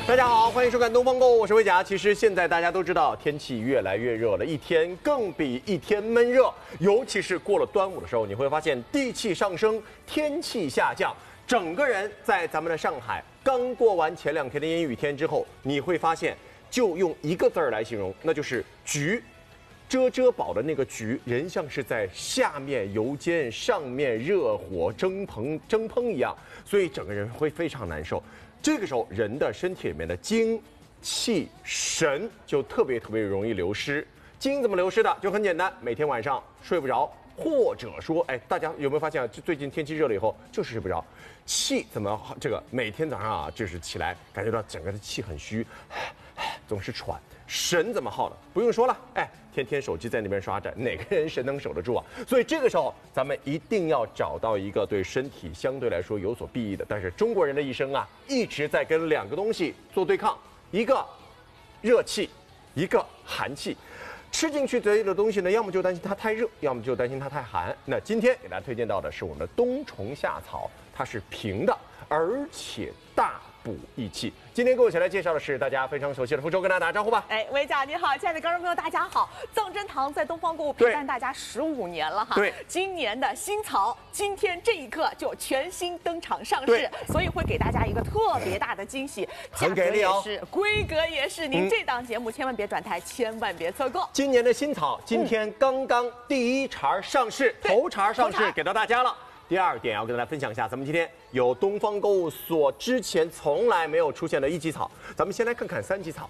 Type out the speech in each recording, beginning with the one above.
大家好，欢迎收看《东方购物》，我是魏佳。其实现在大家都知道，天气越来越热了，一天更比一天闷热。尤其是过了端午的时候，你会发现地气上升，天气下降，整个人在咱们的上海刚过完前2天的阴雨天之后，你会发现，就用一个字儿来形容，那就是局。遮堡的那个局，人像是在下面油煎，上面热火蒸烹一样，所以整个人会非常难受。这个时候，人的身体里面的精、气、神就特别容易流失。精怎么流失的？就很简单，每天晚上睡不着，或者说，大家有没有发现啊？最近天气热了以后，就是睡不着。气怎么这个每天早上啊，就是起来感觉到整个的气很虚，总是喘。神怎么耗的？不用说了，天天手机在那边刷着，哪个人神能守得住啊？所以这个时候，咱们一定要找到一个对身体相对来说有所裨益的。但是中国人的一生啊，一直在跟2个东西做对抗，一个热气，一个寒气。吃进去嘴里的东西呢，要么就担心它太热，要么就担心它太寒。那今天给大家推荐到的是我们的冬虫夏草，它是平的，而且大补益气。今天跟我一起来介绍的是大家非常熟悉的福州，跟大家打招呼吧。 魏佳你好，亲爱的观众朋友大家好。藏珍堂在东方购物陪伴大家15年了哈。 对， 今年的新草，今天这一刻就全新登场上市，所以会给大家一个特别大的惊喜， 很给力哦， 价格也是，规格也是。您这档节目千万别转台，千万别错过。 今年的新草，今天刚刚第一茬上市，头茬上市给到大家了。第2点要跟大家分享一下，咱们今天有东方购物所之前从来没有出现的1级草，咱们先来看看3级草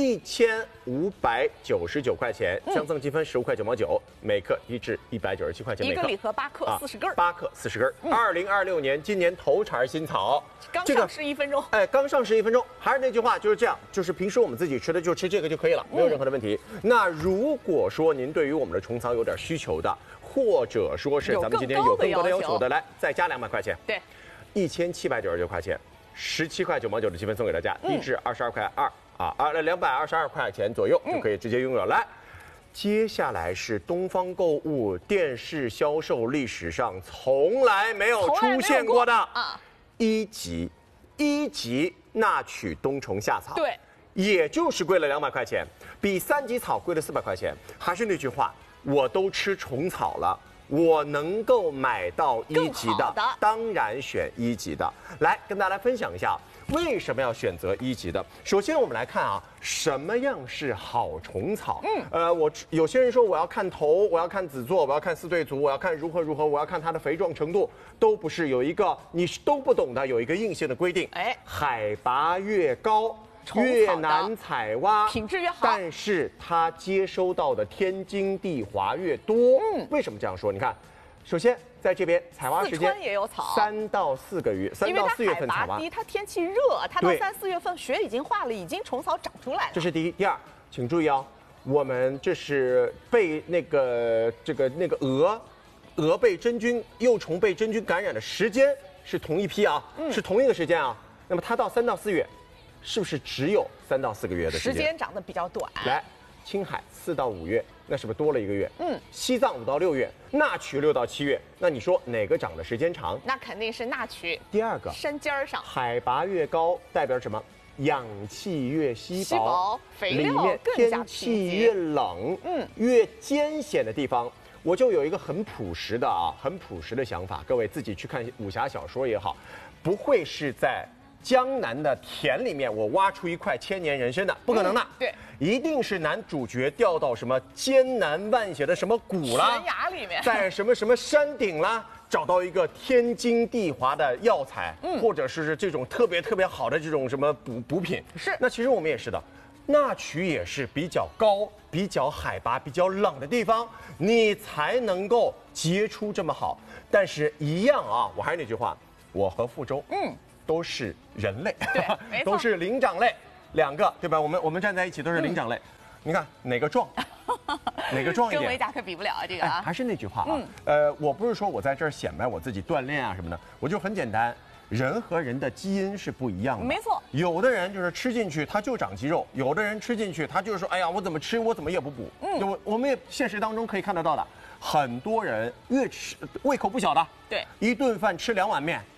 ，1599块钱，相赠积分15块9毛9，每克低至197块钱每克， 一个礼盒8克40根 ，8克40根。2026年今年头茬新草， 刚上市1分钟， 刚上市1分钟，还是那句话，就是这样，就是平时我们自己吃的就吃这个就可以了，没有任何的问题。那如果说您对于我们的虫草有点需求的，或者说是咱们今天有更高的要求的，来再加200块钱， 对 ，1799块钱，17块9毛9的积分送给大家，低至22块2啊，222块钱左右就可以直接拥有。来，接下来是东方购物电视销售历史上从来没有出现过的1级纳曲冬虫夏草， 对， 也就是贵了200块钱，比3级草贵了400块钱。还是那句话，我都吃虫草了，我能够买到1级的，当然选1级的。来跟大家分享一下，为什么要选择1级的？首先我们来看啊，什么样是好虫草？有些人说我要看头，我要看子座，我要看4对足，我要看如何，我要看它的肥壮程度，都不是有一个你都不懂的，有一个硬性的规定。海拔越高，越难采挖， 品质越好， 但是它接收到的天经地华越多。为什么这样说？你看，首先在这边采挖时间也有草 3到4个月，3到4月份采挖。 因为它海拔低，它天气热，它到3、4月份雪已经化了，已经虫草长出来了。 这是第一。第二，请注意哦，我们这是被那个蛾被真菌、幼虫被真菌感染的时间是同一批啊，是同一个时间啊。那么它到3到4月。是不是只有3到4个月的时间长得比较短？ 来，青海4到5月，那是不是多了1个月？西藏5到6月，纳曲6到7月，那你说哪个长的时间长？ 那肯定是纳曲。 第2个， 山尖上， 海拔越高，代表什么？氧气越稀薄， 肥料更加天气越冷，越艰险的地方。我就有一个很朴实的想法，各位自己去看武侠小说也好，不会是在江南的田里面，我挖出一块千年人参的，不可能的。 对， 一定是男主角掉到什么艰难万险的什么谷啦， 悬崖里面， 在什么山顶啦，找到一个天经地华的药材，或者是这种特别好的这种什么补品。 是， 那其实我们也是的，纳曲也是比较高、比较海拔、比较冷的地方，你才能够结出这么好。但是一样啊，我还是那句话，我和傅周，都是人类， 对， 都是灵长类，2个，对吧？我们站在一起都是灵长类，你看哪个壮，哪个壮一点？ 跟维甲可比不了这个啊。 还是那句话啊，我不是说我在这儿显摆我自己锻炼啊什么的，我就很简单，人和人的基因是不一样的。 没错，有的人就是吃进去他就长肌肉，有的人吃进去他就是说，哎呀，我怎么吃我怎么也不补。我们也现实当中可以看得到的，很多人越吃胃口不小的， 对， 一顿饭吃2碗面。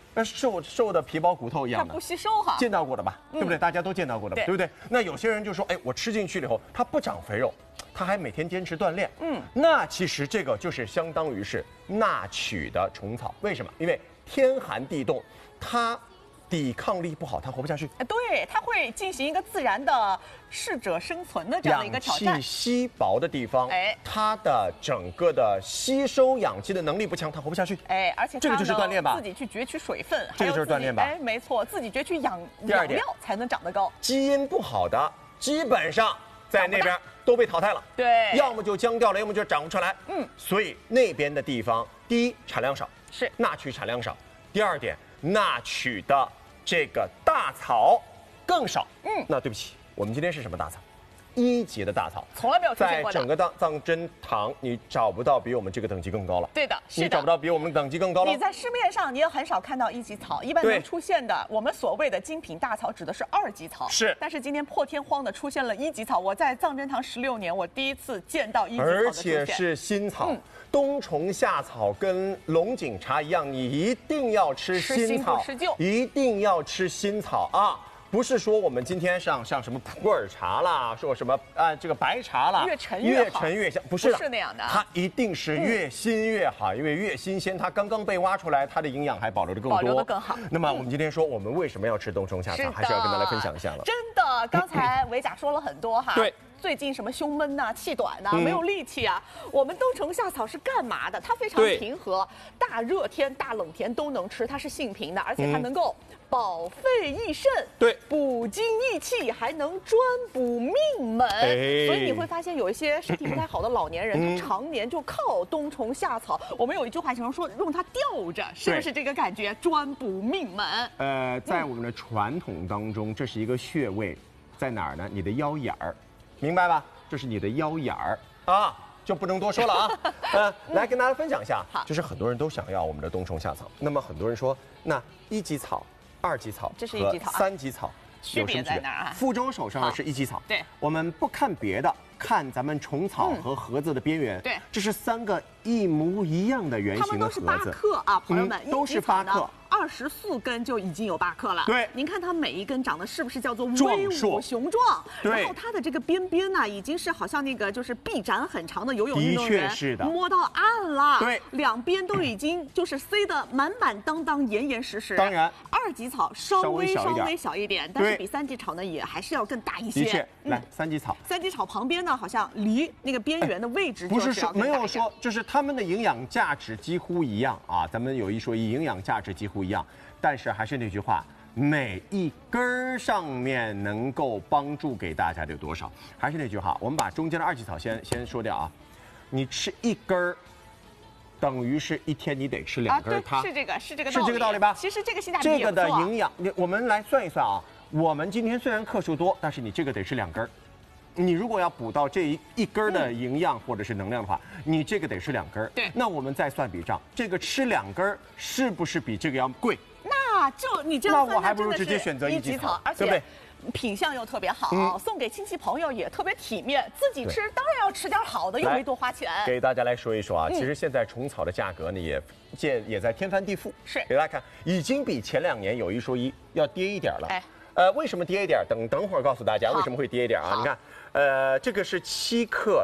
瘦的皮包骨头一样的， 它不吸收哈。 见到过的吧？对不对？大家都见到过的，对不对？那有些人就说，哎，我吃进去了以后，它不长肥肉，它还每天坚持锻炼。那其实这个就是相当于是纳曲的虫草。为什么？因为天寒地冻，它抵抗力不好，它活不下去。 对，它会进行一个自然的适者生存的这样的一个挑战。 氧气稀薄的地方，它的整个的吸收氧气的能力不强，它活不下去。 而且这个就是锻炼吧， 自己去攫取水分， 这个就是锻炼吧。 没错，自己攫取养料才能长得高。 基因不好的，基本上在那边都被淘汰了。 对， 要么就僵掉了，要么就长不出来。所以那边的地方，第一产量少， 是纳曲产量少；第二点，纳曲的这个大草更少。那对不起，我们今天是什么大草？1级的大草， 从来没有出现过的。 在整个藏针堂，你找不到比我们这个等级更高了。 对的，是的， 你找不到比我们等级更高了。 你在市面上你也很少看到1级草，一般能出现的，我们所谓的精品大草指的是2级草。 是， 但是今天破天荒的出现了1级草，我在藏针堂16年，我第一次见到1级草的出现， 而且是新草。冬虫夏草跟龙井茶一样，你一定要吃新草，一定要吃新草啊！不是说我们今天像什么普洱茶啦，说什么这个白茶啦， 越陈越香，不是那样的， 它一定是越新越好，因为越新鲜，它刚刚被挖出来，它的营养还保留得更多， 保留得更好。 那么我们今天说，我们为什么要吃冬虫夏草，还是要跟大家分享一下了。 真的，刚才维甲说了很多哈。 对。 最近什么胸闷呐、气短呐、没有力气啊，我们冬虫夏草是干嘛的？它非常平和，大热天、大冷天都能吃，它是性平的，而且它能够保肺益肾， 对， 补精益气，还能专补命门。所以你会发现有一些身体不太好的老年人，他常年就靠冬虫夏草。我们有一句话形容说，用它吊着，是不是这个感觉？专补命门。 在我们的传统当中，这是一个穴位，在哪儿呢？你的腰眼儿。明白吧？这是你的腰眼儿啊，就不能多说了啊。来跟大家分享一下，就是很多人都想要我们的冬虫夏草。那么很多人说，那1级草、2级草， 这是1级草 ，3级草区别在哪儿啊？ 傅周手上的是1级草， 对， 我们不看别的，看咱们虫草和盒子的边缘， 对， 这是3个一模一样的圆形的盒子， 它们都是8克啊，朋友们， 都是8克。 24根就已经有8克了。 对， 您看它每一根长得是不是叫做威武雄壮？然后它的这个边边呢，已经是好像那个就是臂展很长的游泳运动员， 的确是的， 摸到岸了。 对， 两边都已经就是塞得满满当当、严严实实。 当然 ，2级草稍微小一点，但是比3级草呢也还是要更大一些。 的确，来3级草 ，3级草旁边呢好像离那个边缘的位置不是说没有说，就是它们的营养价值几乎一样啊。咱们有一说一，营养价值几乎一样。但是还是那句话，每一根上面能够帮助给大家的有多少？还是那句话，我们把中间的2级草先说掉啊。你吃1根，等于是1天你得吃2根。 它是这个道理吧？ 其实这个性价比也不错。 这个的营养，我们来算一算啊。我们今天虽然克数多，但是你这个得吃2根。你如果要补到这一根的营养或者是能量的话，你这个得吃2根。 对， 那我们再算笔账，这个吃2根是不是比这个要贵？ 那就你这样算， 那我还不如直接选择1级草， 而且品相又特别好，送给亲戚朋友也特别体面。自己吃当然要吃点好的，又没多花钱。 给大家来说一说啊，其实现在虫草的价格呢也在天翻地覆。 是， 给大家看，已经比前2年有一说一要跌一点了。为什么跌一点？等会儿告诉大家为什么会跌一点啊？你看，这个是7克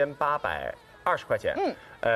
2820块钱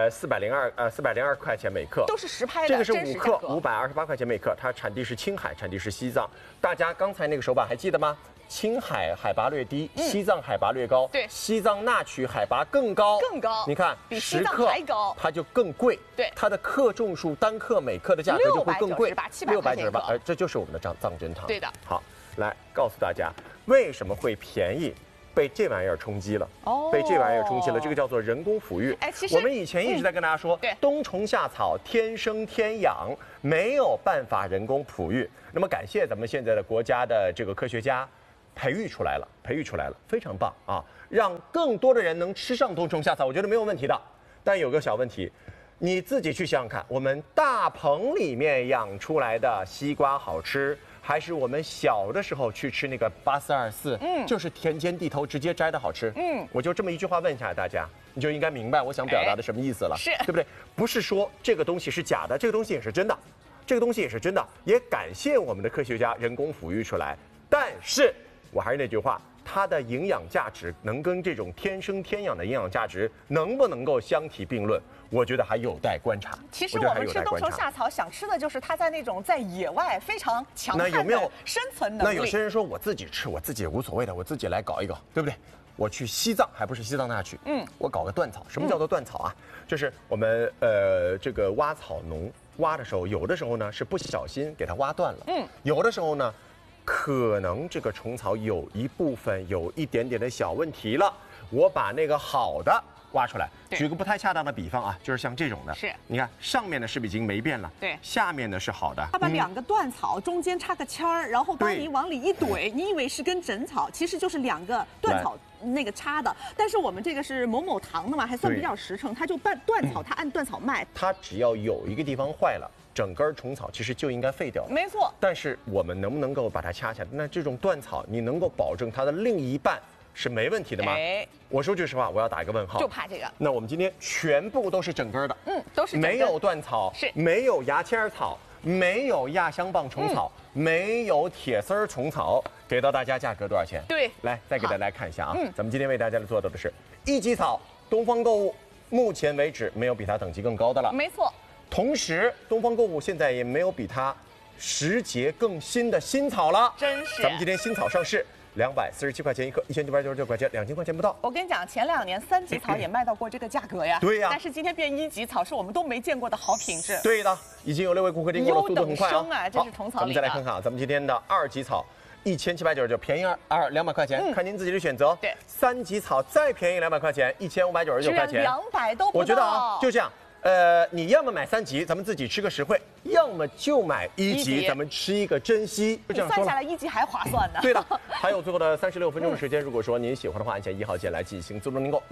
，402块钱每克， 都是实拍的。 这个是5克528块钱每克，它产地是青海，产地是西藏。大家刚才那个手把还记得吗？青海海拔略低，西藏海拔略高。 对， 西藏纳曲海拔更高。你看， 比西藏还高， 它就更贵。 对， 它的克重数单克每克的价格就会更贵 ，698， 这就是我们的藏针糖。 对的。 好，来告诉大家为什么会便宜。被这玩意儿冲击了，被这玩意儿冲击了，这个叫做人工抚育。 其实我们以前一直在跟大家说，冬虫夏草天生天养，没有办法人工哺育。那么感谢咱们现在的国家的这个科学家，培育出来了，非常棒啊！让更多的人能吃上冬虫夏草，我觉得没有问题的。但有个小问题，你自己去想想看，我们大棚里面养出来的西瓜好吃。还是我们小的时候去吃那个8424，就是田间地头直接摘的好吃。我就这么一句话问一下大家，你就应该明白我想表达的什么意思了， 是对不对？不是说这个东西是假的，这个东西也是真的。 这个东西也是真的，也感谢我们的科学家人工抚育出来。但是我还是那句话，它的营养价值能跟这种天生天养的营养价值能不能够相提并论？我觉得还有待观察。 其实我们吃冬虫夏草，想吃的就是它在那种在野外非常强悍的生存能力。 那有些人说我自己吃，我自己也无所谓的，我自己来搞一搞，对不对？我去西藏，还不是西藏那去，我搞个断草。什么叫做断草啊？就是我们这个挖草农挖的时候，有的时候呢是不小心给它挖断了，有的时候呢，可能这个虫草有一部分有一点点的小问题了，我把那个好的挖出来。举个不太恰当的比方啊，就是像这种的， 是， 你看上面的是不是已经霉变了？ 对， 下面的是好的。 他把2个断草中间插个签儿，然后帮你往里一怼，你以为是根整草，其实就是2个断草那个插的。但是我们这个是某某堂的嘛，还算比较实诚，它就断草，它按断草卖。 它只要有一个地方坏了，整根虫草其实就应该废掉。 没错。 但是我们能不能够把它掐起来？那这种断草，你能够保证它的另一半是没问题的吗？我说句实话，我要打一个问号。 就怕这个。 那我们今天全部都是整根的， 都是整根， 没有断草， 是没有牙签草，没有亚香棒虫草，没有铁丝虫草，给到大家价格多少钱？ 对， 来再给大家看一下啊，咱们今天为大家做到的是1级草，东方购物目前为止没有比它等级更高的了。 没错。 同时，东方购物现在也没有比它时节更新的新草了。 真是。 咱们今天新草上市，247块钱一颗，1999块钱，2000块钱不到。 我跟你讲，前2年3级草也卖到过这个价格呀。 对呀。 但是今天变1级草，是我们都没见过的好品质。 对的，已经有6位顾客订购了，速度很快啊。这是虫草。 咱们再来看看啊，咱们今天的2级草，1799，便宜200块钱，看您自己的选择。 对。 3级草再便宜200块钱，1599块钱 ，200都不到。 我觉得啊，就这样。你要么买3级，咱们自己吃个实惠；要么就买1级，咱们吃一个珍惜。就这样说了， 算下来1级还划算呢。 对的，还有最后的36分钟的时间，如果说您喜欢的话，按下1号键来进行自动订购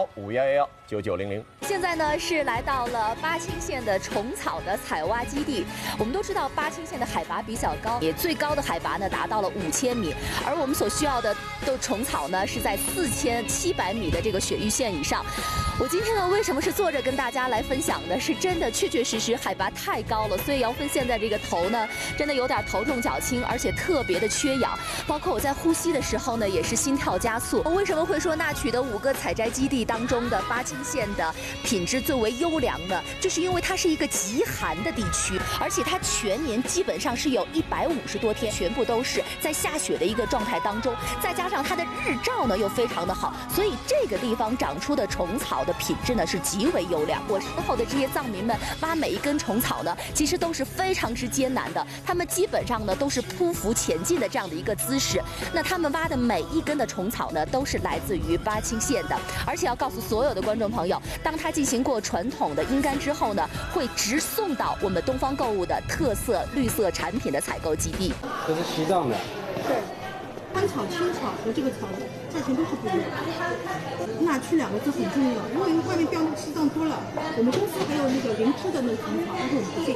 ，02151119900。 现在呢是来到了巴青县的虫草的采挖基地。我们都知道巴青县的海拔比较高，也最高的海拔呢达到了5000米，而我们所需要的虫草呢是在4700米的这个雪域线以上。我今天呢为什么是坐着跟大家来分享的？是真的，确确实实海拔太高了，所以姚芬现在这个头呢，真的有点头重脚轻，而且特别的缺氧。包括我在呼吸的时候呢，也是心跳加速。为什么会说纳曲的5个采摘基地当中的巴青县的品质最为优良呢？就是因为它是一个极寒的地区，而且它全年基本上是有150多天，全部都是在下雪的一个状态当中，再加上它的日照呢又非常的好，所以这个地方长出的虫草的品质呢是极为优良。我身后的这些藏民们挖每一根虫草呢，其实都是非常之艰难的。他们基本上呢都是匍匐前进的这样的一个姿势。那他们挖的每一根的虫草呢，都是来自于巴青县的。而且要告诉所有的观众朋友，当它进行过传统的阴干之后呢，会直送到我们东方购物的特色绿色产品的采购基地。 这是西藏的。 对，干草、青草和这个草价钱都是不一样的。纳曲2个字很重要，因为外面标那个西藏多了。我们公司还有那个灵芝的那个虫草，但是我们不进。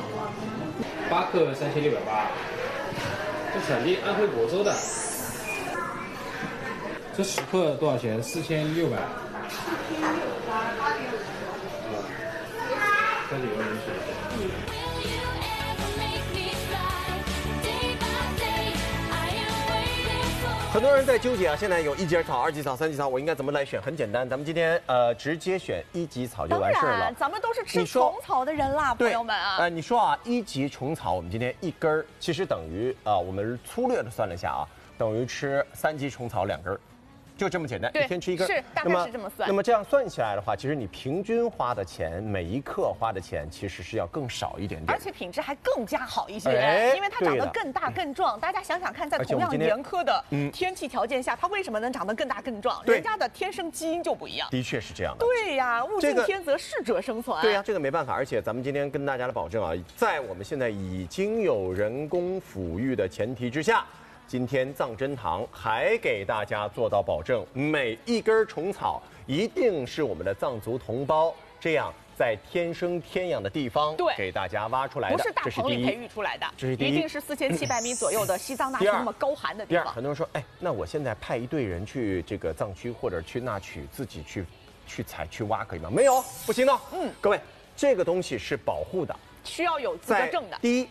8克3680，这产地安徽亳州的。这10克多少钱？4600。这里有人选。 很多人在纠结啊，现在有1级草、2级草、3级草，我应该怎么来选？很简单，咱们今天直接选1级草就完事儿了。 咱们都是吃虫草的人啦，朋友们啊。 你说啊，1级虫草，我们今天1根儿，其实等于我们粗略的算了一下啊，等于吃3级虫草2根儿。就这么简单，一天吃1根， 是大概是这么算。 那么这样算起来的话，其实你平均花的钱，每一克花的钱其实是要更少一点点， 而且品质还更加好一些，因为它长得更大更壮。大家想想看，在同样严苛的天气条件下，它为什么能长得更大更壮？人家的天生基因就不一样。 的确是这样的。 对呀，物竞天择，适者生存。 对呀，这个没办法。而且咱们今天跟大家的保证啊，在我们现在已经有人工抚育的前提之下。今天藏珍堂还给大家做到保证，每一根虫草一定是我们的藏族同胞这样在天生天养的地方给大家挖出来的， 不是大棚里培育出来的， 这是第一， 一定是4700米左右的西藏那那么高寒的地方。 第二，很多人说，哎，那我现在派一队人去这个藏区或者去纳曲自己去挖可以吗？没有，不行的。各位，这个东西是保护的， 需要有资格证的。 第一，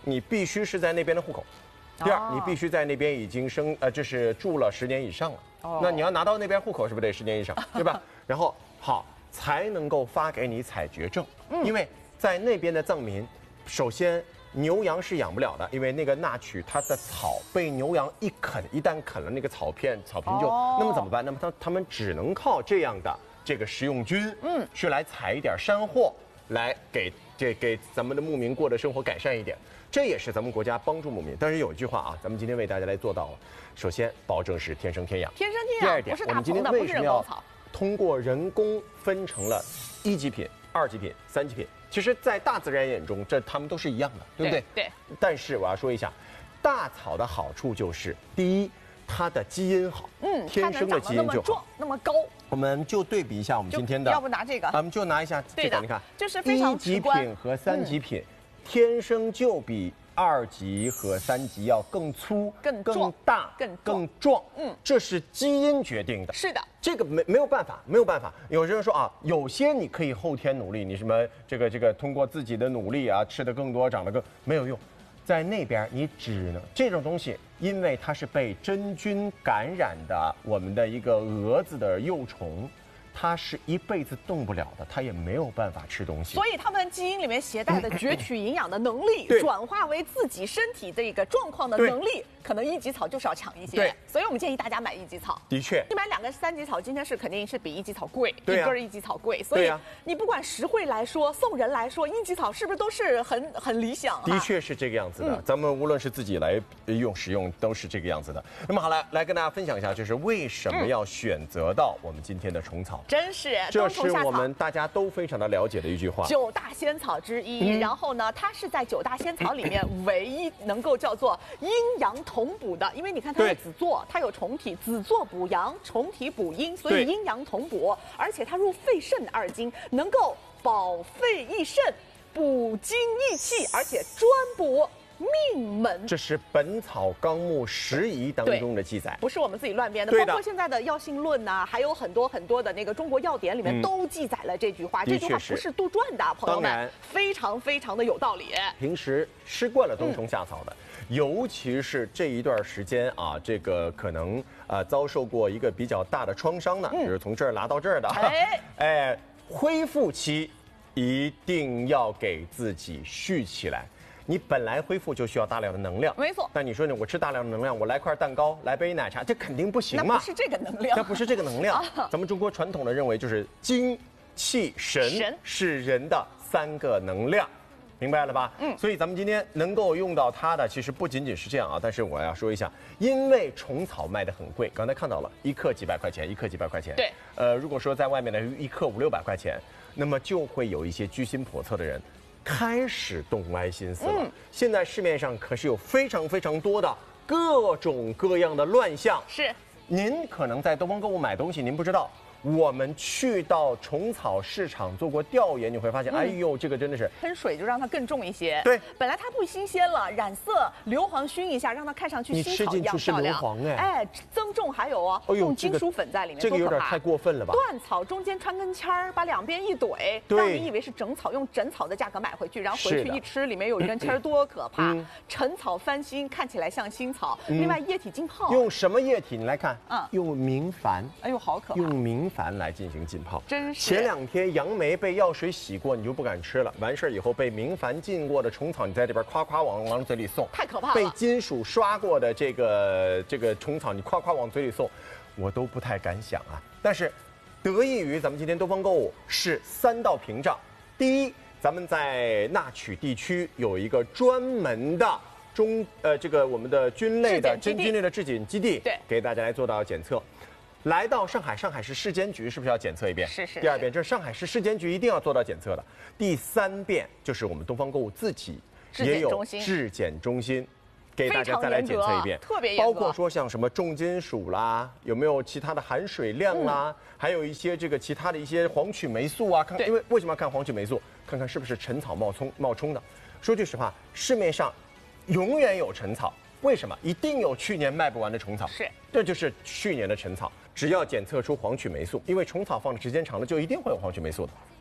你必须是在那边的户口；第二，你必须在那边已经这是住了10年以上了。那你要拿到那边户口，是不是得10年以上，对吧？然后好才能够发给你采决证，因为在那边的藏民，首先牛羊是养不了的，因为那个纳曲它的草被牛羊一旦啃了那个草坪就，那么怎么办？那么他们只能靠这样的这个食用菌，去来采一点山货，来给咱们的牧民过的生活改善一点。这也是咱们国家帮助牧民。但是有一句话啊，咱们今天为大家来做到了。首先，保证是天生天养。 天生天养。 第二点，我们今天为什么要通过人工分成了1级品、2级品、3级品？其实，在大自然眼中，它们都是一样的，对不对？ 对。 但是我要说一下，大草的好处就是，第一，它的基因好，天生的基因就好， 那么高。 我们就对比一下我们今天的， 要不拿这个？ 我们就拿一下这个，你看， 就是非常 1级品和3级品，天生就比2级和3级要更粗、更大、更壮。这是基因决定的。 是的， 这个没有办法，没有办法。有人说啊，有些你可以后天努力，你什么这个通过自己的努力啊，吃得更多，长得更没有用。在那边你只能这种东西，因为它是被真菌感染的，我们的一个蛾子的幼虫。它是一辈子动不了的，它也没有办法吃东西。 所以它们基因里面携带的攫取营养的能力，转化为自己身体这个状况的能力，可能1级草就是要强一些。 对， 所以我们建议大家买1级草。 的确， 你买2个3级草，今天是肯定是比1级草贵，一根1级草贵。 所以你不管实惠来说，送人来说，1级草是不是都是很理想？ 的确是这个样子的。咱们无论是自己来使用，都是这个样子的。那么好，来跟大家分享一下，就是为什么要选择到我们今天的虫草。 真是， 这是我们大家都非常的了解的一句话。 9大仙草之一，然后呢，它是在9大仙草里面唯一能够叫做阴阳同补的，因为你看它是子座，它有虫体，子座补阳，虫体补阴，所以阴阳同补，而且它入肺肾2经，能够保肺益肾、补精益气，而且专补命门。 这是《本草纲目拾遗》当中的记载， 不是我们自己乱编的。包括现在的《药性论》呐，还有很多的那个中国药典里面都记载了这句话。这句话不是杜撰的，朋友们，非常非常的有道理。 平时吃惯了冬虫夏草的，尤其是这一段时间啊，这个可能遭受过一个比较大的创伤呢，就是从这儿拿到这儿的，恢复期一定要给自己续起来。你本来恢复就需要大量的能量， 没错。 但你说呢？我吃大量的能量，我来块蛋糕，来杯奶茶，这肯定不行嘛。 那不是这个能量， 那不是这个能量。咱们中国传统的认为就是精、气、神是人的3个能量，明白了吧？所以咱们今天能够用到它的，其实不仅仅是这样啊。但是我要说一下，因为虫草卖得很贵，刚才看到了1克几百块钱，1克几百块钱。 对。 如果说在外面的1克500-600块钱，那么就会有一些居心叵测的人。开始动歪心思了。现在市面上可是有非常非常多的各种各样的乱象。 是， 您可能在东方购物买东西，您不知道。我们去到虫草市场做过调研，你会发现，哎呦，这个真的是喷水就让它更重一些。 对， 本来它不新鲜了，染色硫磺熏一下，让它看上去新草一样漂亮。哎，增重还有哦，用金属粉在里面， 这个有点太过分了吧？ 断草中间穿根签儿，把2边一怼，让你以为是整草，用整草的价格买回去，然后回去一吃，里面有一根签儿，多可怕！陈草翻新，看起来像新草。另外液体浸泡， 用什么液体？你来看，用明矾。 哎呦，好可怕！ 用明矾来进行浸泡， 真是。 前2天杨梅被药水洗过，你就不敢吃了。完事儿以后被明矾浸过的虫草，你在这边夸夸往嘴里送， 太可怕了。 被金属刷过的这个虫草，你夸夸往嘴里送，我都不太敢想啊。但是，得益于咱们今天东方购物是3道屏障。第一，咱们在纳曲地区有一个专门的这个我们的菌类的真菌类的质检基地， 对， 给大家来做到检测。来到上海，上海市市监局是不是要检测一遍？ 是。 第2遍，这是上海市市监局一定要做到检测的。第3遍就是我们东方购物自己也有质检中心，给大家再来检测一遍， 特别严格。 包括说像什么重金属啦，有没有其他的含水量啦，还有一些这个其他的一些黄曲霉素啊，看，因为为什么要看黄曲霉素？看看是不是陈草冒充的。说句实话，市面上永远有陈草。为什么？一定有去年卖不完的虫草， 是， 这就是去年的陈草。只要检测出黄曲霉素，因为虫草放的时间长了，就一定会有黄曲霉素的。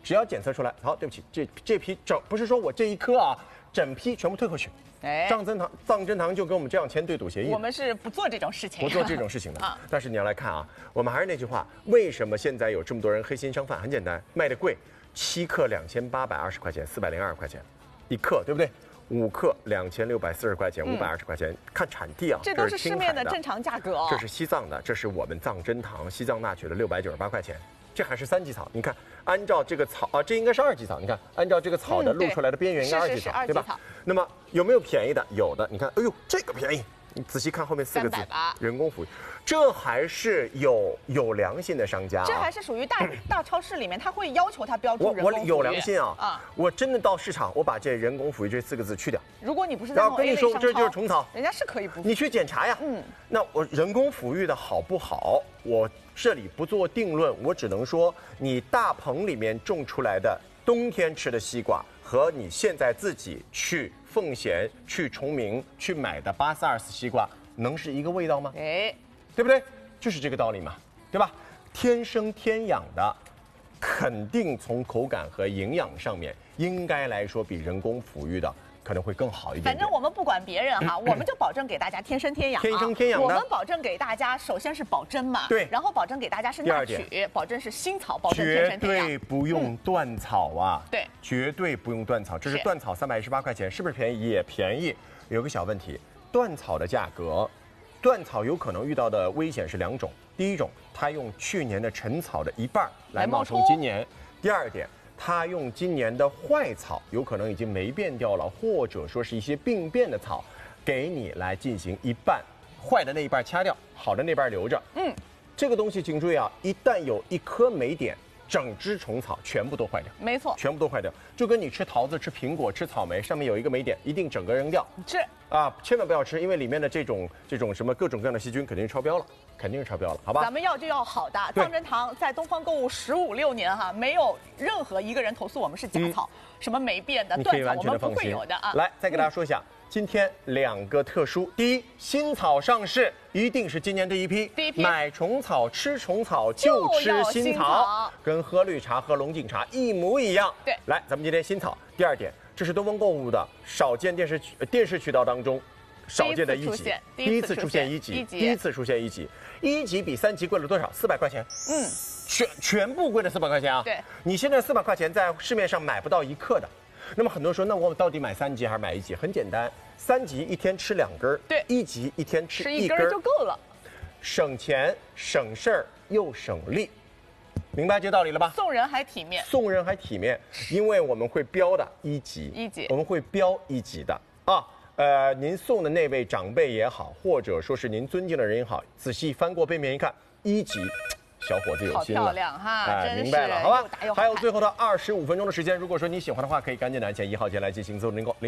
只要检测出来，好，对不起，这批不是说我这一颗啊，整批全部退回去。 哎， 藏珍堂就跟我们这样签对赌协议。 我们是不做这种事情， 不做这种事情的啊。 但是你要来看啊，我们还是那句话，为什么现在有这么多人黑心商贩？很简单，卖的贵，7克2820块钱，402块钱1克，对不对？5克2640块钱，520块钱，看产地啊， 这都是市面的正常价格哦。 这是西藏的，这是我们藏珍堂西藏纳曲的698块钱，这还是3级草。你看，按照这个草啊，这应该是2级草。你看，按照这个草的露出来的边缘应该2级草，对吧？那么有没有便宜的？有的，你看，哎呦，这个便宜。你仔细看后面4个字，人工服务，这还是有良心的商家、啊， 这还是属于大超市里面，他会要求他标注人工服务。 我有良心啊！我真的到市场，我把这人工服务这4个字去掉。 如果你不是在然后跟你说这就是虫草， 人家是可以不。 你去检查呀。那我人工抚育的好不好？我这里不做定论，我只能说你大棚里面种出来的冬天吃的西瓜和你现在自己去奉贤、去崇明去买的842西瓜，能是一个味道吗？ 哎， 对不对？就是这个道理嘛，对吧？天生天养的，肯定从口感和营养上面，应该来说比人工抚育的可能会更好一点。 反正我们不管别人哈，我们就保证给大家天生天养。 天生天养的， 我们保证给大家，首先是保真嘛， 对， 然后保证给大家是纳曲，保证是新草，保证天生天养， 绝对不用断草啊， 对， 绝对不用断草。这是断草318块钱，是不是便宜？也便宜。有个小问题，断草的价格，断草有可能遇到的危险是2种。第一种，它用去年的陈草的1半来冒充今年；第二点，它用今年的坏草，有可能已经霉变掉了，或者说是一些病变的草，给你来进行1半，坏的那一半掐掉，好的那半留着。这个东西请注意啊，一旦有1颗霉点，整只虫草全部都坏掉。 没错， 全部都坏掉，就跟你吃桃子、吃苹果、吃草莓，上面有一个霉点，一定整个扔掉。 是啊，千万不要吃，因为里面的这种什么各种各样的细菌肯定是超标了，肯定是超标了，好吧？ 咱们要就要好的。藏珍堂在东方购物15、16年哈，没有任何一个人投诉我们是假草，什么霉变的、断草，我们不会有的啊。 来，再给大家说一下。今天2个特殊，第一，新草上市一定是今年第一批。买虫草吃虫草就吃新草，跟喝绿茶喝龙井茶一模一样。 对， 来，咱们今天新草。第二点，这是东方购物的少见电视渠道当中少见的1级，第一次出现1级，第一次出现1级，1级比3级贵了多少？400块钱。全部贵了400块钱啊！ 对， 你现在400块钱在市面上买不到1克的。那么很多人说，那我到底买3级还是买1级？很简单，3级一天吃2根， 对 ，1级一天吃1根就够了， 省钱省事儿又省力，明白这道理了吧？ 送人还体面， 送人还体面，因为我们会标的1级，我们会标1级的啊。您送的那位长辈也好，或者说是您尊敬的人也好，仔细翻过背面一看，1级。小伙子有心了， 好漂亮哈！ 明白了，好吧？还有最后的25分钟的时间，如果说你喜欢的话，可以赶紧的按键1号键来进行搜0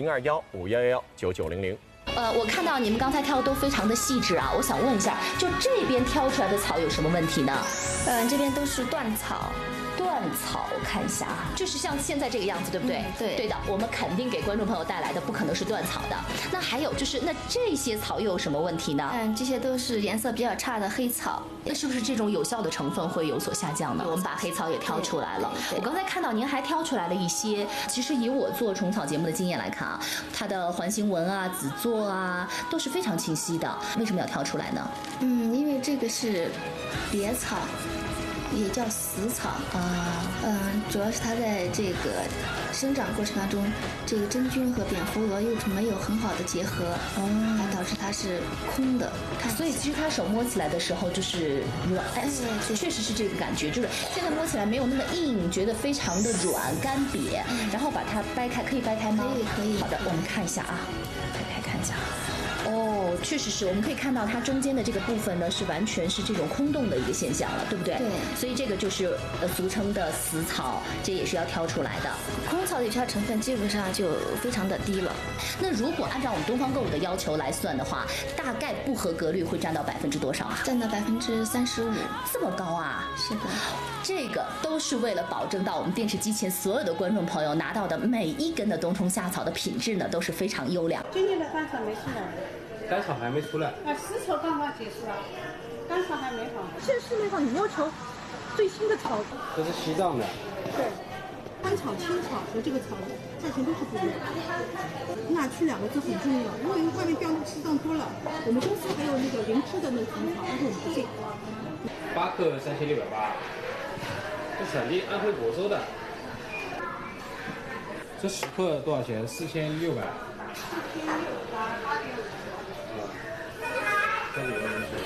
0215119900。 我看到你们刚才挑的都非常的细致啊，我想问一下，就这边挑出来的草有什么问题呢？ 这边都是断草。 断草，我看一下啊，就是像现在这个样子，对不对？对的，我们肯定给观众朋友带来的不可能是断草的。那还有就是，那这些草又有什么问题呢？ 这些都是颜色比较差的黑草。 那是不是这种有效的成分会有所下降呢？我们把黑草也挑出来了。我刚才看到您还挑出来了一些，其实以我做虫草节目的经验来看啊，它的环形纹啊、籽座啊都是非常清晰的。为什么要挑出来呢？ 因为这个是别草。也叫死草主要是它在这个生长过程当中，这个真菌和蝙蝠蛾又没有很好的结合，导致它是空的。 所以其实它手摸起来的时候就是软，确实是这个感觉，就是现在摸起来没有那么硬，觉得非常的软干瘪，然后把它掰开，可以掰开吗？ 可以。 好的，我们看一下啊，掰开看一下。哦，确实是，我们可以看到它中间的这个部分呢，是完全是这种空洞的一个现象了，对不对？ 对。 所以这个就是俗称的死草，这也是要挑出来的。 空草的有效成分基本上就非常的低了。 那如果按照我们东方购物的要求来算的话，大概不合格率会占到多少啊？ 占到35%， 这么高啊？ 是的。 这个都是为了保证到我们电视机前所有的观众朋友拿到的每一根的冬虫夏草的品质呢都是非常优良。 今年的单草没出来。 单草还没出来， 死草刚刚结束了，单草还没好。现在市面上你要求最新的草， 这是西藏的， 对， 干草、青草和这个草的价钱都是不一样的。纳区2个字很重要，因为外面标的西藏多了，我们公司还有那个灵芝的那个虫草，但是我们不进。 8克3680，这产地安徽亳州的。这10克多少钱？4600。这里有东西。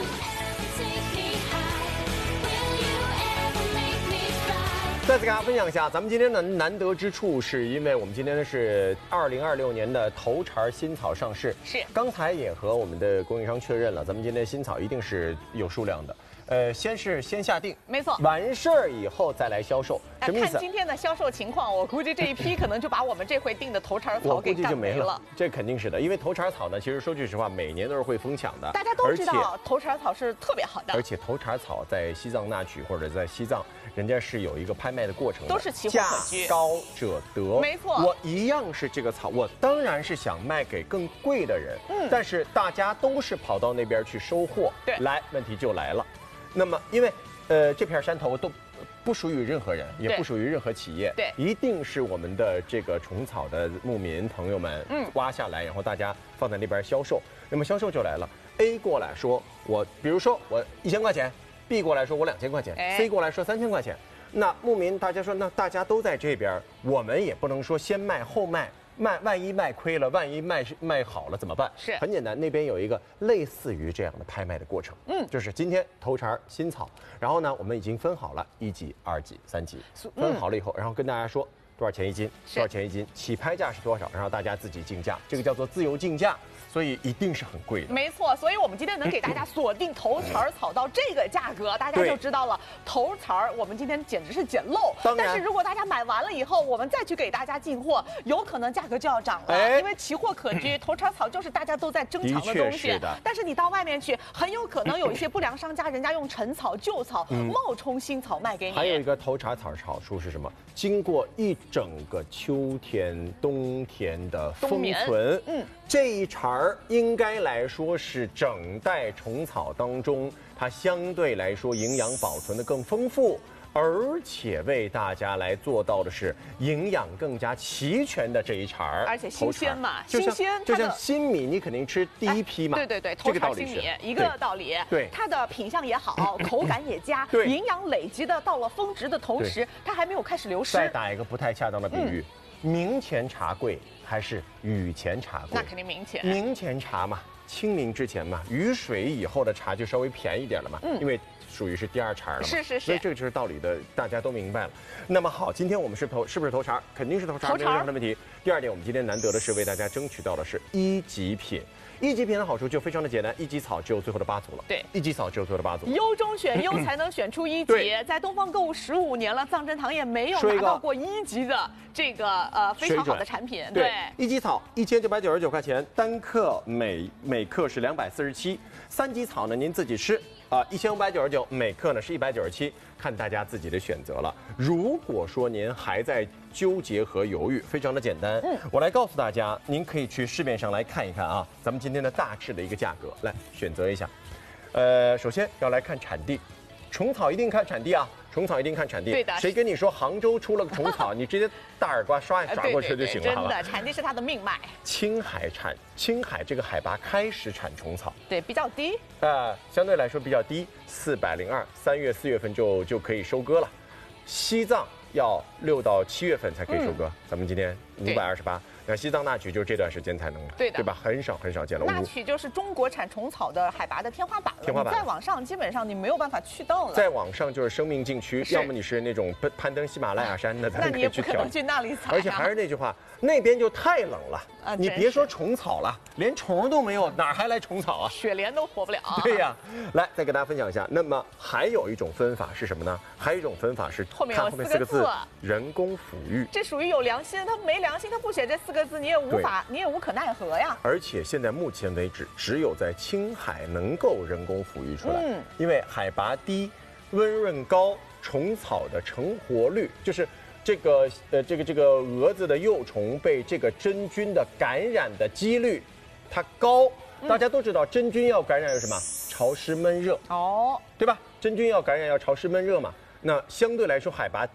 再次给大家分享一下，咱们今天的难得之处，是因为我们今天的是2026年的头茬新草上市。 是， 刚才也和我们的供应商确认了，咱们今天的新草一定是有数量的。先下定， 没错， 完事儿以后再来销售，什么意思？ 看今天的销售情况，我估计这一批可能就把我们这回订的头茬草给干没了。 这肯定是的，因为头茬草呢，其实说句实话，每年都是会疯抢的。 大家都知道头茬草是特别好的， 而且头茬草在西藏那曲或者在西藏，人家是有一个拍卖的过程的， 都是奇货可居， 价高者得。 没错， 我一样是这个草，我当然是想卖给更贵的人，但是大家都是跑到那边去收货， 对， 来，问题就来了。那么，因为这片山头都不属于任何人，也不属于任何企业， 对， 一定是我们的这个虫草的牧民朋友们，挖下来，然后大家放在那边销售。那么销售就来了 ，A 过来说我，比如说我1000块钱 ，B 过来说我2000块钱，C 过来说3000块钱。那牧民大家说，那大家都在这边，我们也不能说先卖后卖。万一卖亏了，万一卖好了怎么办？ 是很简单，那边有一个类似于这样的拍卖的过程，就是今天头茬新草，然后呢，我们已经分好了1级、2级、3级，分好了以后，然后跟大家说多少钱一斤，多少钱一斤，起拍价是多少，然后大家自己竞价，这个叫做自由竞价。所以一定是很贵的， 没错。所以我们今天能给大家锁定头茬草到这个价格，大家就知道了头茬我们今天简直是捡漏。但是如果大家买完了以后，我们再去给大家进货，有可能价格就要涨了，因为奇货可居，头茬草就是大家都在争抢的东西。但是你到外面去，很有可能有一些不良商家，人家用陈草、旧草冒充新草卖给你。 还有一个头茬草好处是什么？经过一整个秋天、冬天的封存，这一茬应该来说是整袋虫草当中，它相对来说营养保存的更丰富，而且为大家来做到的是营养更加齐全的这一茬儿， 而且新鲜嘛，新鲜， 就像新米，你肯定吃第一批嘛， 对，头茬新米一个道理， 对， 它的品相也好，口感也佳，营养累积的到了峰值的同时，它还没有开始流失。 再打一个不太恰当的比喻。明前茶贵还是雨前茶贵？ 那肯定明前。 明前茶嘛，清明之前嘛，雨水以后的茶就稍微便宜点了嘛，因为属于是第2茬了嘛。 是。 所以这个就是道理的，大家都明白了。那么好，今天我们是不是头茬？肯定是头茬，没有任何的问题。第2点，我们今天难得的是为大家争取到的是1级品。1级品的好处就非常的简单，1级草只有最后的8组了。 对 ，1级草只有最后的8组。 优中选优才能选出1级。在东方购物15年了，藏珍堂也没有拿到过1级的这个非常好的产品。对 ，1级草1999块钱，单克每克是247，3级草呢您自己吃1599，每克呢是197，看大家自己的选择了。如果说您还在纠结和犹豫，非常的简单，我来告诉大家，您可以去市面上来看一看啊，咱们今天的大致的一个价格，来选择一下。首先要来看产地，虫草一定看产地啊。虫草一定看产地， 对的。 谁跟你说杭州出了个虫草，你直接大耳刮刷过去就行了。 真的，产地是它的命脉。 青海这个海拔开始产虫草， 对，比较低。 相对来说比较低，402，3月4月份就可以收割了。西藏要6到7月份才可以收割，咱们今天528。那西藏那曲就是这段时间才能了，对吧？很少见了。 那曲就是中国产虫草的海拔的天花板了，再往上基本上你没有办法去到了。 再往上就是生命禁区，要么你是那种攀登喜马拉雅山的， 那你也不可能去那里采。 而且还是那句话，那边就太冷了，你别说虫草了，连虫都没有，哪还来虫草啊？ 雪莲都活不了。 对呀，来再给大家分享一下。那么还有一种分法是什么呢？还有一种分法是后面有4个字， 人工抚育。 这属于有良心，他没良心，他不写这4个字，你也无可奈何呀。 而且现在目前为止，只有在青海能够人工抚育出来，因为海拔低、温润高，虫草的成活率就是这个蛾子的幼虫被这个真菌的感染的几率，它高。大家都知道真菌要感染有什么？潮湿闷热，对吧？真菌要感染要潮湿闷热嘛。那相对来说海拔低，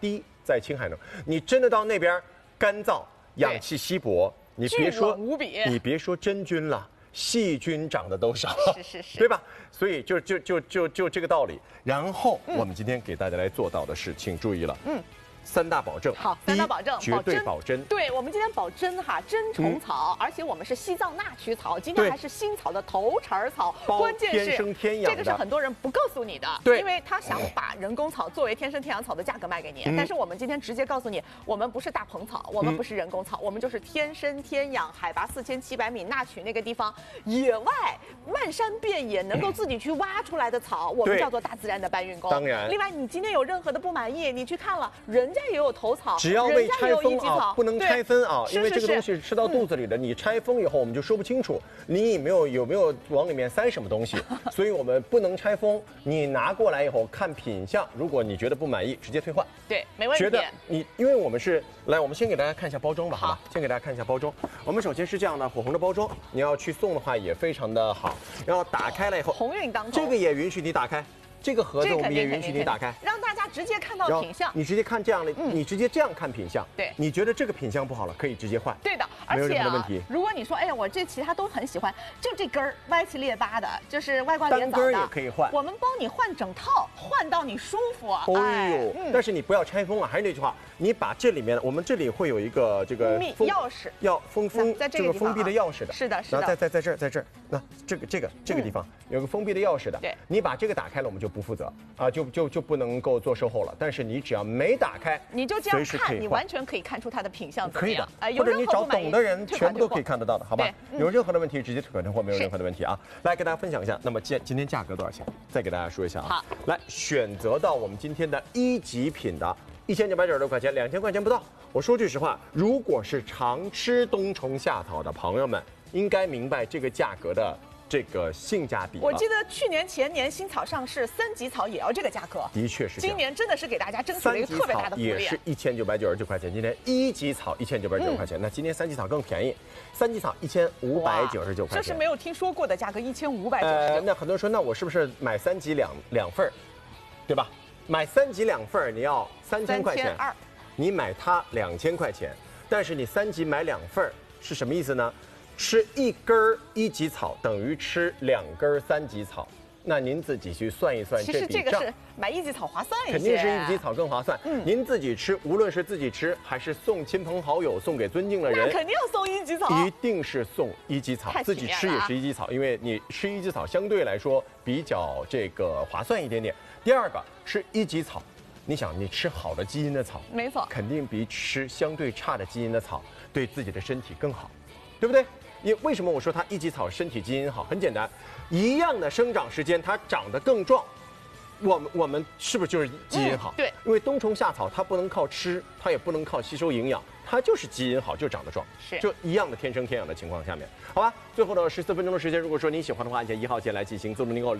在青海呢，你真的到那边干燥，氧气稀薄，你别说无比， 你别说真菌了。细菌长得都少， 是， 对吧？所以就这个道理。然后我们今天给大家来做到的是，请注意了，3大保证。 好，3大保证， 绝对保真。 对，我们今天保真哈，真虫草，而且我们是西藏纳曲草，今天还是新草的头茬草，关键是天生天养的， 这个是很多人不告诉你的， 对， 因为他想把人工草作为天生天养草的价格卖给你，但是我们今天直接告诉你，我们不是大棚草，我们不是人工草，我们就是天生天养，海拔4700米纳曲那个地方野外漫山遍野能够自己去挖出来的草，我们叫做大自然的搬运工。 当然， 另外你今天有任何的不满意，你去看了，人家也有头草。 只要未拆封啊，不能拆分啊，因为这个东西吃到肚子里的，你拆封以后我们就说不清楚你有没有往里面塞什么东西，所以我们不能拆封。你拿过来以后看品相，如果你觉得不满意，直接退换。 对，没问题。 觉得你，因为我们是来，我们先给大家看一下包装吧，好吧？先给大家看一下包装。我们首先是这样的火红的包装，你要去送的话也非常的好。然后打开了以后， 鸿运当头， 这个也允许你打开。这个盒子我们也允许你打开， 让大家直接看到品相。 你直接看这样的，你直接这样看品相。 对， 你觉得这个品相不好了，可以直接换。 对的， 没有任何的问题。 如果你说，哎呀，我这其他都很喜欢，就这根儿歪七裂八的，就是外挂连枣的，单根也可以换。 我们帮你换整套，换到你舒服。 但是你不要拆封啊！还是那句话，你把这里面，我们这里会有一个这个钥匙， 要封这个封闭的钥匙的。 是的，是的。然后在这儿，那这个地方有个封闭的钥匙的。 对， 你把这个打开了，我们就不负责啊。就不能够做售后了，但是你只要没打开， 你就这样看，你完全可以看出它的品相怎么样。 可以的，或者你找懂的人，全部都可以看得到的，好吧？有任何的问题直接退款退货，没有任何的问题啊。来给大家分享一下，那么今天价格多少钱？再给大家说一下啊。 好， 来选择到我们今天的1级品的1996块钱，2000块钱不到。我说句实话，如果是常吃冬虫夏草的朋友们，应该明白这个价格的这个性价比。 我记得去年前年新草上市，3级草也要这个价格。 的确是。 今年真的是给大家争取了一个特别大的福利。 也是1999块钱，今天1级草1999块钱，那今天3级草更便宜，3级草1599块钱。 这是没有听说过的价格，1599。 那很多人说，那我是不是买3级两份儿，对吧？买3级2份儿你要3000块钱，你买它2000块钱，但是你3级买2份儿是什么意思呢？吃1根1级草等于吃2根3级草，那您自己去算一算这笔账。 其实这个是买1级草划算一些， 肯定是1级草更划算。您自己吃，无论是自己吃还是送亲朋好友、送给尊敬的人， 那肯定要送1级草， 一定是送1级草。自己吃也是1级草，因为你吃1级草相对来说比较这个划算一点点。第二个吃1级草，你想你吃好的基因的草， 没错， 肯定比吃相对差的基因的草对自己的身体更好，对不对？为什么我说它1级草身体基因好？很简单，一样的生长时间，它长得更壮。我们是不是就是基因好？ 对， 因为冬虫夏草它不能靠吃，它也不能靠吸收营养，它就是基因好，就长得壮， 是就一样的天生天养的情况下面，好吧？最后的14分钟的时间，如果说您喜欢的话，按下1号键来进行，自动订购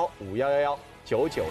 0215119900。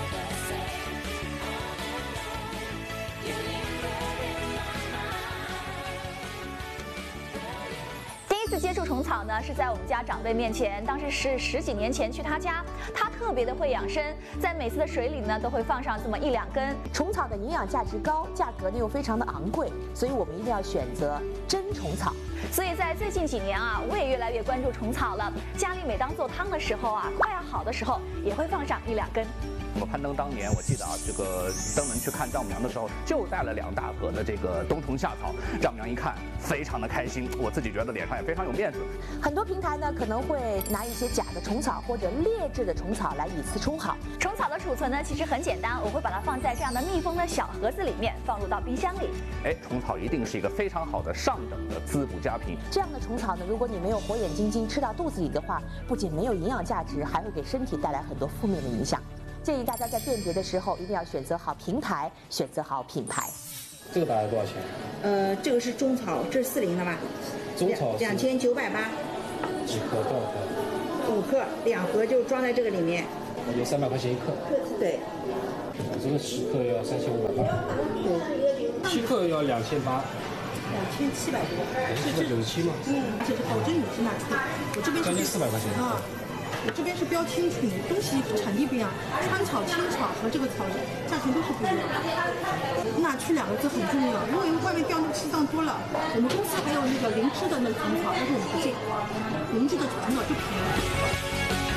第一次接触虫草呢，是在我们家长辈面前，当时是10几年前去他家，他特别的会养生，在每次的水里呢都会放上这么1、2根。 虫草的营养价值高，价格呢又非常的昂贵，所以我们一定要选择真虫草。 所以在最近几年啊，我也越来越关注虫草了。家里每当做汤的时候啊，快要好的时候，也会放上1、2根。 我攀登当年，我记得啊，这个登门去看丈母娘的时候，就带了2大盒的这个冬虫夏草。丈母娘一看，非常的开心，我自己觉得脸上也非常有面子。 很多平台呢可能会拿一些假的虫草或者劣质的虫草来以次充好。 虫草的储存呢其实很简单，我会把它放在这样的密封的小盒子里面，放入到冰箱里。 虫草一定是一个非常好的上等的滋补佳品。 这样的虫草呢，如果你没有火眼金睛吃到肚子里的话，不仅没有营养价值，还会给身体带来很多负面的影响。建议大家在辨别的时候一定要选择好平台，选择好品牌。 这个大概多少钱？ 这个是中草，这是40的吧？ 中草 2980。 几克多少克 ？5克，2盒就装在这个里面。 有300块钱1克。 对。 这个10克要3500块。对。7克要2800。 2700多。 797吗？ 这是保证有机纳粹。我这边将近400块钱。 我这边是标清楚，东西产地不一样，川草、青草和这个草价钱都是不一样的。纳区2个字很重要，因为外面标那个西藏多了。我们公司还有那个灵芝的那个虫草，但是我们不进，灵芝的虫草就便宜。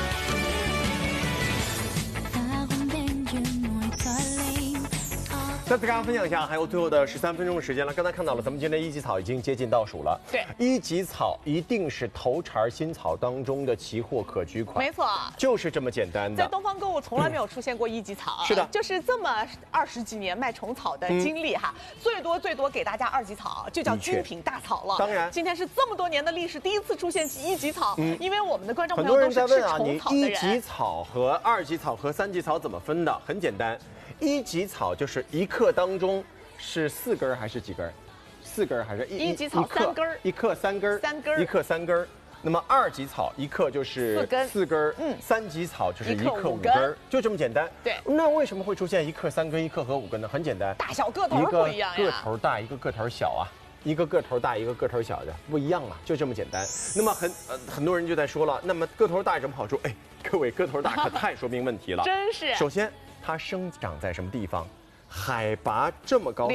再次跟大家分享一下，还有最后的13分钟的时间了。刚才看到了，咱们今天一级草已经接近倒数了。 对， 一级草一定是头茬新草当中的奇货可居款。 没错， 就是这么简单的。 在东方购物从来没有出现过一级草， 是的， 就是这么20几年卖虫草的经历哈，最多给大家2级草，就叫精品大草了。 当然， 今天是这么多年的历史第一次出现1级草，因为我们的观众很朋友都是吃多人在问啊，你虫草的人。 1级草和2级草和3级草怎么分的？很简单，1级草就是1克当中是4根还是几根？4根还是 1级草3根 ？1克3根，1克3根。那么2级草1克就是4根，3级草就是1克5根，就这么简单。 对。 那为什么会出现1克3根、1克和5根呢？很简单， 大小个头不一样呀。 一个个头大，一个个头小啊。一个个头大，一个个头小的不一样啊，就这么简单。那么很多人就在说了，那么个头大有什么好处？哎，各位个头大可太说明问题了。 真是。 首先，它生长在什么地方？海拔这么高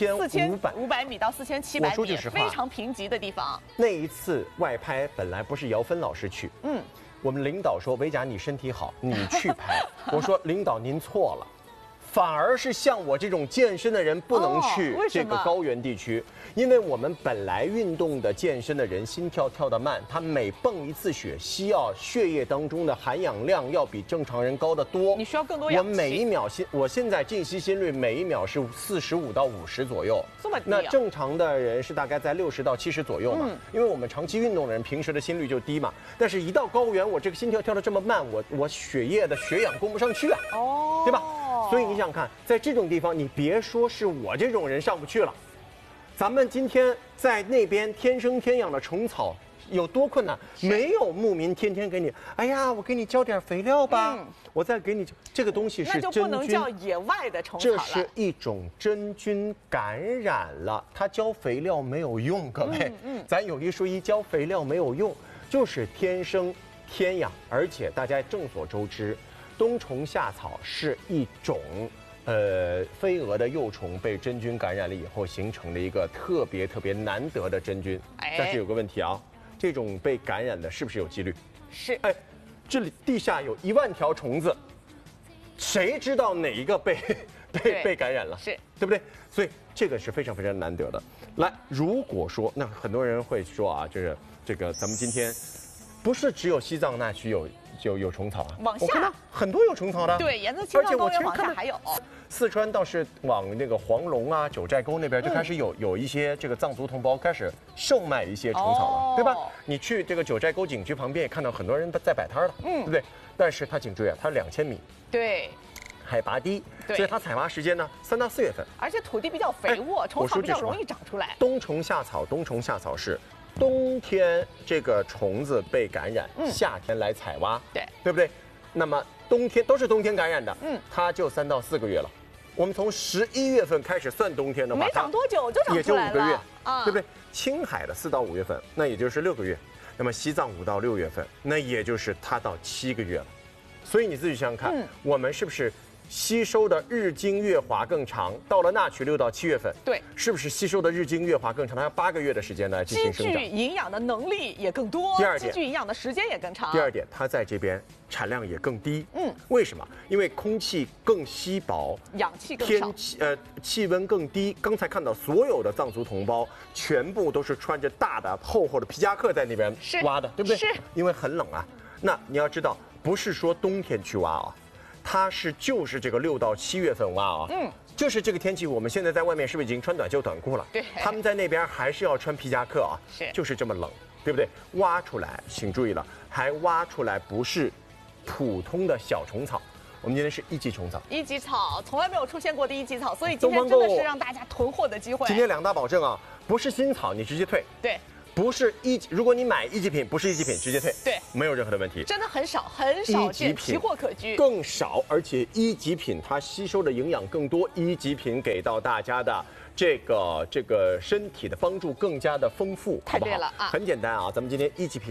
，4500 米到4700米， 我说句实话， 非常贫瘠的地方。 那一次外拍本来不是姚芬老师去，我们领导说维甲你身体好，你去拍。我说领导您错了。反而是像我这种健身的人不能去这个高原地区，因为我们本来运动的健身的人心跳跳得慢，他每蹦一次血需要血液当中的含氧量要比正常人高得多。 你需要更多氧气。 我每一秒我现在静息心率每一秒是45到50左右， 这么低啊？ 那正常的人是大概在60到70左右嘛，因为我们长期运动的人平时的心率就低嘛，但是一到高原我这个心跳跳得这么慢，我血液的血氧供不上去啊，对吧？所以你想看，在这种地方，你别说是我这种人上不去了，咱们今天在那边天生天养的虫草有多困难？没有牧民天天给你，哎呀，我给你浇点肥料吧，我再给你这个东西是真菌， 那就不能叫野外的虫草了。 这是一种真菌感染了，它浇肥料没有用，各位，咱有一说一，浇肥料没有用，就是天生天养，而且大家众所周知。冬虫夏草是一种，飞蛾的幼虫被真菌感染了以后形成的一个特别难得的真菌。但是有个问题啊，这种被感染的是不是有几率？ 是。 这里地下有1万条虫子，谁知道哪一个被感染了？ 是，对不对？所以这个是非常难得的。来，如果说那很多人会说啊，就是这个咱们今天不是只有西藏那区有虫草啊， 往下很多有虫草的， 对，沿着青藏高原往下还有。 四川倒是往那个黄龙啊、九寨沟那边就开始有一些这个藏族同胞开始售卖一些虫草了，对吧？你去这个九寨沟景区旁边也看到很多人在摆摊了，对不对？但是它颈椎啊，它是2000米， 对， 海拔低，所以它采挖时间呢3到4月份， 而且土地比较肥沃，虫草比较容易长出来。 冬虫夏草是。冬天这个虫子被感染，夏天来采挖，对不对？那么冬天都是冬天感染的，它就3到4个月了。我们从11月份开始算冬天的话， 没长多久就长出来了， 也就5个月，对不对？青海的4到5月份，那也就是6个月。那么西藏5到6月份，那也就是它到7个月了。所以你自己想想看，我们是不是？吸收的日经月华更长，到了那曲6到7月份， 对，是不是吸收的日经月华更长？它要8个月的时间来进行生长， 积聚营养的能力也更多。 第二点， 积聚营养的时间也更长。 第二点，它在这边产量也更低。为什么？因为空气更稀薄， 氧气更少， 气温更低。刚才看到所有的藏族同胞全部都是穿着大的厚厚的皮夹克在那边挖的，对不对？ 是， 因为很冷啊。那你要知道，不是说冬天去挖啊。它就是这个6到7月份挖啊，就是这个天气，我们现在在外面是不是已经穿短袖短裤了？ 对， 他们在那边还是要穿皮夹克啊，就是这么冷，对不对？挖出来，请注意了，还挖出来不是普通的小虫草，我们今天是1级虫草 ，1级草从来没有出现过的1级草，所以今天真的是让大家囤货的机会。 今天2大保证啊，不是新草你直接退， 对。 不是如果你买1级品，不是1级品，直接退， 对， 没有任何的问题。 真的很少见，奇货可居， 更少，而且1级品它吸收的营养更多，1级品给到大家的这个身体的帮助更加的丰富， 太对了啊！ 很简单啊，咱们今天1级品，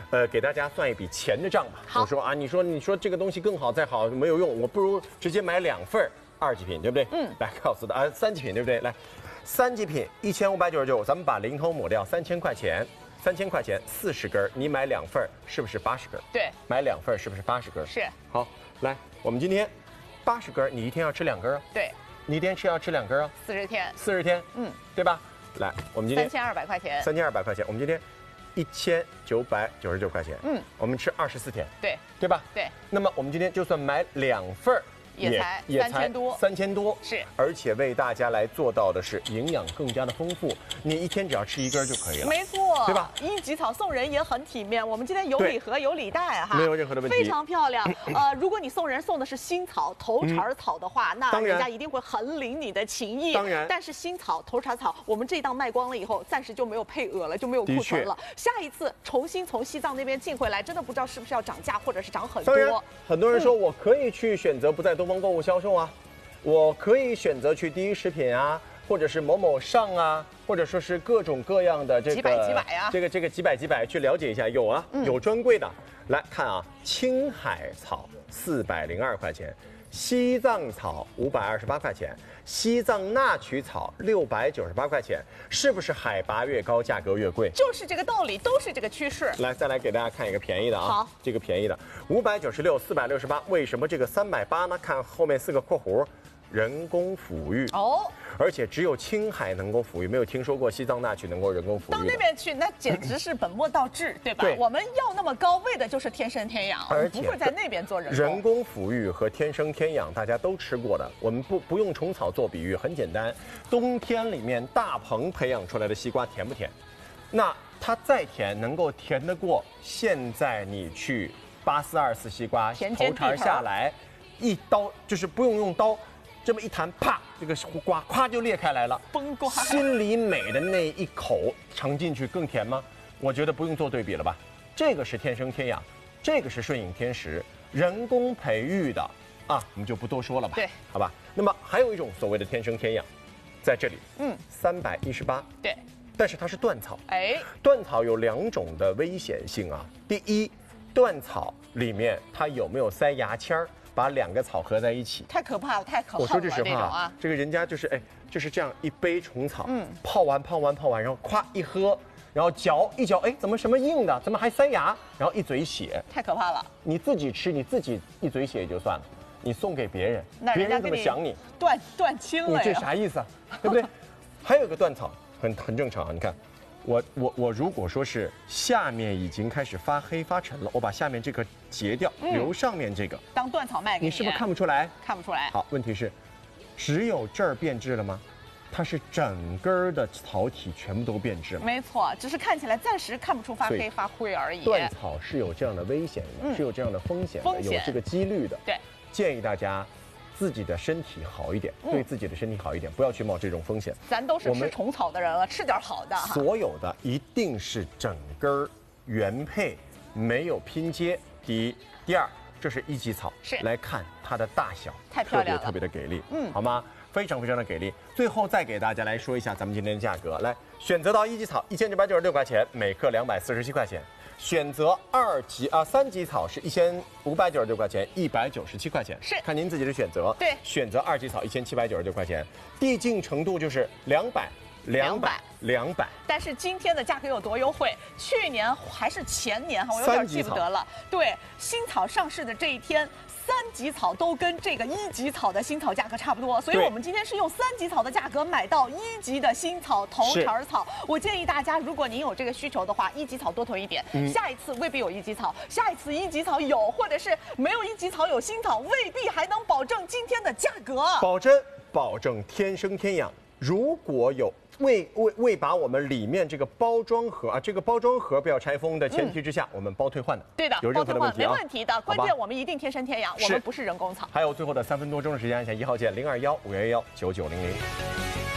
给大家算一笔钱的账吧。 好我说啊，你说这个东西更好再好没有用，我不如直接买2份2级品，对不对？来告诉他3级品对不对？来，3级品1599，咱们把零头抹掉，3000块钱。3000块钱40根，你买2份是不是80根？ 对， 买2份是不是80根？ 是。 好，来，我们今天80根，你一天要吃2根啊？ 对， 你一天要吃2根啊 ？40天。 40天，对吧？来，我们今天 3200块钱。 3200块钱，我们今天1999块钱。我们吃24天，对吧？ 对。 那么我们今天就算买2份也才3000多 ，3000多是， 而且为大家来做到的是营养更加的丰富，你一天只要吃1根就可以了， 没错， 对吧 ？1级草送人也很体面，我们今天有礼盒有礼袋哈， 没有任何的问题， 非常漂亮。如果你送人送的是新草头茬草的话，那人家一定会很领你的情意。 当然， 但是新草头茬草，我们这一档卖光了以后，暂时就没有配额了，就没有库存了。下一次重新从西藏那边进回来，真的不知道是不是要涨价，或者是涨很多。 当然，很多人说我可以去选择不在东方购物销售啊。我可以选择去第一食品啊，或者是某某上啊，或者说是各种各样的这个几百啊， 这个几百去了解一下，有啊，有专柜的。来看啊，青海草402块钱，西藏草528块钱，西藏纳曲草698块钱，是不是海拔越高价格越贵？ 就是这个道理，都是这个趋势。 来，再来给大家看一个便宜的啊， 好， 这个便宜的596、468，为什么这个380呢？看后面4个括弧。人工抚育哦， 而且只有青海能够抚育，没有听说过西藏纳曲能够人工抚育。 到那边去，那简直是本末倒置，对吧？ 对， 我们要那么高，为的就是天生天养， 而且不会在那边做人工抚育和天生天养，大家都吃过的。我们不用虫草做比喻，很简单，冬天里面大棚培养出来的西瓜甜不甜？那它再甜，能够甜得过现在你去8424西瓜头茬下来，一刀就是不用刀。这么一弹，啪，这个瓜咵就裂开来了， 崩瓜。 心里美的那一口尝进去更甜吗？我觉得不用做对比了吧。这个是天生天养，这个是顺应天时，人工培育的啊，我们就不多说了吧。 对， 好吧。那么还有一种所谓的天生天养，在这里，318， 对， 但是它是断草。 哎， 断草有2种的危险性啊。第一，断草里面它有没有塞牙签儿？把2个草合在一起， 太可怕了，太可恨了。 我说句实话啊， 这个人家就是就是这样一杯虫草，泡完，然后咵一喝，然后嚼一嚼，怎么什么硬的，怎么还塞牙，然后一嘴血， 太可怕了。 你自己吃，你自己一嘴血也就算了，你送给别人，别人怎么想你？ 断亲了呀？ 你这啥意思啊？对不对？还有一个断草，很正常啊，你看。我如果说是下面已经开始发黑发沉了，我把下面这个截掉，留上面这个当断草卖给你， 你是不是看不出来？ 看不出来。 好，问题是，只有这儿变质了吗？它是整根的草体全部都变质了。 没错，只是看起来暂时看不出发黑发灰而已。 断草是有这样的危险的，是有这样的风险的，有这个几率的。 对， 建议大家。自己的身体好一点，对自己的身体好一点，不要去冒这种风险。 咱都是吃虫草的人了，吃点好的。 所有的一定是整根原配，没有拼接。第一，第二，这是1级草， 是来看它的大小， 太漂亮了， 特别的给力，好吗？非常非常的给力。最后再给大家来说一下咱们今天的价格，来选择到1级草1996块钱，每克247块钱。选择3级草是1596块钱，197块钱， 是看您自己的选择。 对， 选择2级草1796块钱，递进程度就是200。但是今天的价格有多优惠？去年还是前年哈，我有点记不得了。对，新草上市的这一天。3级草都跟这个1级草的新草价格差不多，所以我们今天是用3级草的价格买到1级的新草头茬草。我建议大家，如果您有这个需求的话，1级草多囤一点，下一次未必有1级草，下一次1级草有，或者是没有1级草有新草，未必还能保证今天的价格。保证天生天养。如果有未把我们里面这个包装盒啊，这个包装盒不要拆封的前提之下，我们包退换的。对的，有任何的问题没问题的。关键我们一定天生天养，我们不是人工草。 还有最后的3分多钟的时间，按下1号键0215119900。